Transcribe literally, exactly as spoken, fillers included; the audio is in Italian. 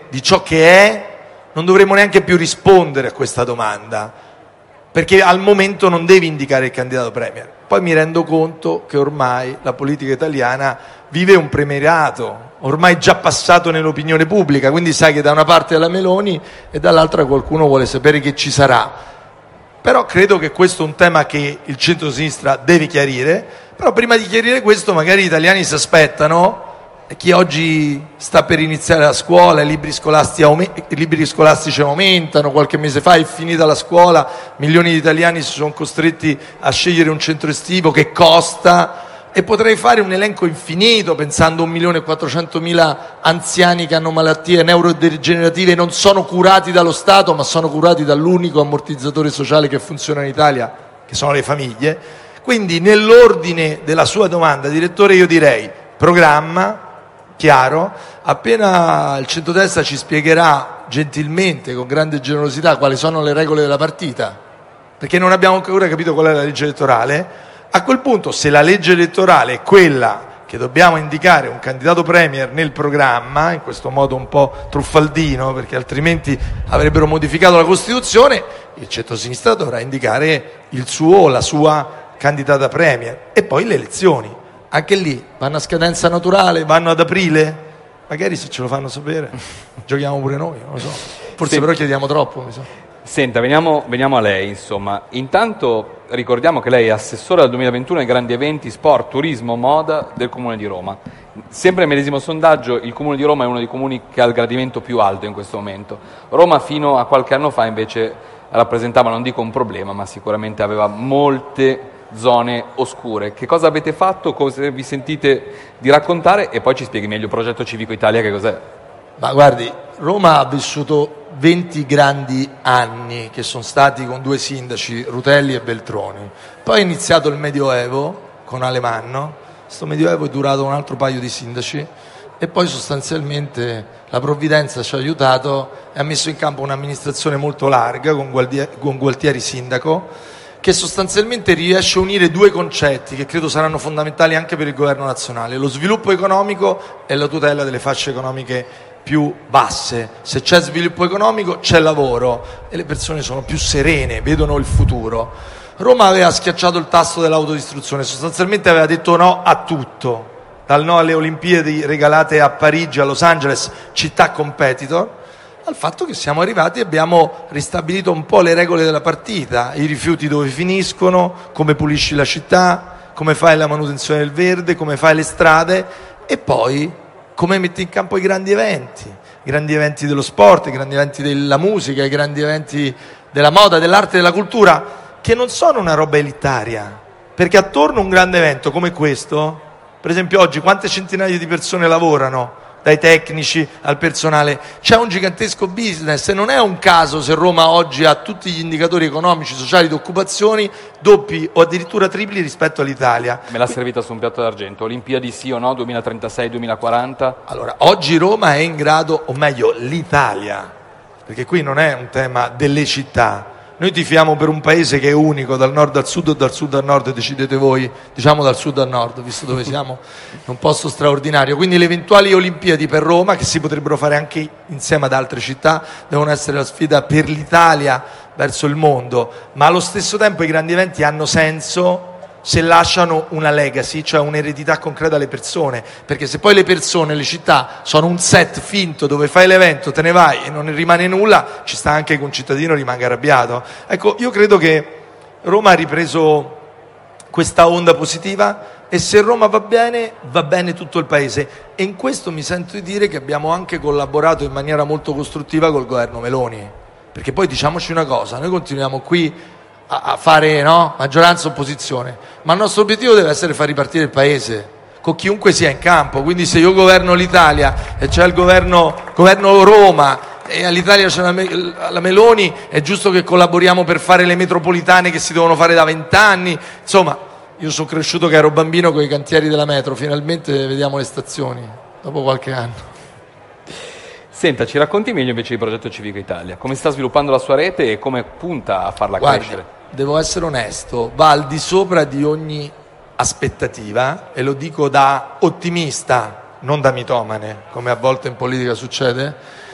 di ciò che è, non dovremmo neanche più rispondere a questa domanda, perché al momento non devi indicare il candidato premier. Poi mi rendo conto che ormai la politica italiana vive un premierato, ormai già passato nell'opinione pubblica, quindi sai che da una parte è la Meloni e dall'altra qualcuno vuole sapere che ci sarà. Però credo che questo è un tema che il centro-sinistra deve chiarire, però prima di chiarire questo magari gli italiani si aspettano, chi oggi sta per iniziare la scuola, i libri scolastici, aume- i libri scolastici aumentano, qualche mese fa è finita la scuola, milioni di italiani si sono costretti a scegliere un centro estivo che costa, e potrei fare un elenco infinito pensando a un milione e quattrocentomila anziani che hanno malattie neurodegenerative e non sono curati dallo Stato ma sono curati dall'unico ammortizzatore sociale che funziona in Italia, che sono le famiglie. Quindi nell'ordine della sua domanda, direttore, io direi programma chiaro, appena il centrodestra ci spiegherà gentilmente, con grande generosità, quali sono le regole della partita, perché non abbiamo ancora capito qual è la legge elettorale. A quel punto, se la legge elettorale è quella che dobbiamo indicare un candidato premier nel programma, in questo modo un po' truffaldino, perché altrimenti avrebbero modificato la Costituzione, il centrosinistra dovrà indicare il suo o la sua candidata premier. E poi le elezioni, anche lì vanno a scadenza naturale, vanno ad aprile, magari se ce lo fanno sapere giochiamo pure noi, non lo so, forse sì. Però chiediamo troppo, mi sa. Senta, veniamo, veniamo a lei, insomma. Intanto ricordiamo che lei è assessore dal duemilaventuno ai grandi eventi sport, turismo, moda del Comune di Roma. Sempre nel medesimo sondaggio, il Comune di Roma è uno dei comuni che ha il gradimento più alto in questo momento. Roma fino a qualche anno fa invece rappresentava, non dico un problema, ma sicuramente aveva molte zone oscure. Che cosa avete fatto, cosa vi sentite di raccontare, e poi ci spieghi meglio il progetto Civico Italia, che cos'è? Ma guardi, Roma ha vissuto venti grandi anni che sono stati con due sindaci, Rutelli e Beltroni. Poi è iniziato il Medioevo con Alemanno, questo Medioevo è durato un altro paio di sindaci e poi sostanzialmente la provvidenza ci ha aiutato e ha messo in campo un'amministrazione molto larga con Gualtieri, con Gualtieri sindaco, che sostanzialmente riesce a unire due concetti che credo saranno fondamentali anche per il governo nazionale: lo sviluppo economico e la tutela delle fasce economiche più basse. Se c'è sviluppo economico c'è lavoro e le persone sono più serene, vedono il futuro. Roma aveva schiacciato il tasto dell'autodistruzione, sostanzialmente aveva detto no a tutto, dal no alle Olimpiadi regalate a Parigi, a Los Angeles, città competitor, al fatto che siamo arrivati e abbiamo ristabilito un po' le regole della partita, i rifiuti dove finiscono, come pulisci la città, come fai la manutenzione del verde, come fai le strade e poi come metti in campo i grandi eventi, i grandi eventi dello sport, i grandi eventi della musica, i grandi eventi della moda, dell'arte e della cultura, che non sono una roba elitaria, perché attorno a un grande evento come questo, per esempio oggi quante centinaia di persone lavorano, dai tecnici al personale, c'è un gigantesco business e non è un caso se Roma oggi ha tutti gli indicatori economici, sociali, di occupazioni doppi o addirittura tripli rispetto all'Italia. Me l'ha servita su un piatto d'argento. Olimpiadi sì o no? duemilatrentasei duemilaquaranta? Allora, oggi Roma è in grado, o meglio l'Italia, perché qui non è un tema delle città. Noi tifiamo per un paese che è unico, dal nord al sud o dal sud al nord, decidete voi, diciamo dal sud al nord, visto dove siamo, in un posto straordinario. Quindi le eventuali Olimpiadi per Roma, che si potrebbero fare anche insieme ad altre città, devono essere la sfida per l'Italia verso il mondo, ma allo stesso tempo i grandi eventi hanno senso se lasciano una legacy, cioè un'eredità concreta alle persone, perché se poi le persone, le città sono un set finto dove fai l'evento, te ne vai e non ne rimane nulla, ci sta anche che un cittadino rimanga arrabbiato. Ecco, io credo che Roma ha ripreso questa onda positiva e se Roma va bene, va bene tutto il paese, e in questo mi sento di dire che abbiamo anche collaborato in maniera molto costruttiva col governo Meloni, perché poi diciamoci una cosa, noi continuiamo qui a fare no? maggioranza opposizione, ma il nostro obiettivo deve essere far ripartire il paese con chiunque sia in campo. Quindi se io governo l'Italia e c'è il governo, governo Roma e all'Italia c'è la, la Meloni, è giusto che collaboriamo per fare le metropolitane che si devono fare da vent'anni. Insomma, io sono cresciuto che ero bambino con i cantieri della metro, finalmente vediamo le stazioni dopo qualche anno. Senta, ci racconti meglio invece di Progetto Civico Italia, come sta sviluppando la sua rete e come punta a farla Guardi, crescere? Devo essere onesto, va al di sopra di ogni aspettativa e lo dico da ottimista, non da mitomane, come a volte in politica succede.